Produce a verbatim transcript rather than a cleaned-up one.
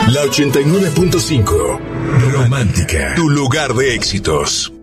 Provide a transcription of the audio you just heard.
La ochenta y nueve punto cinco. Romántica. Tu lugar de éxitos.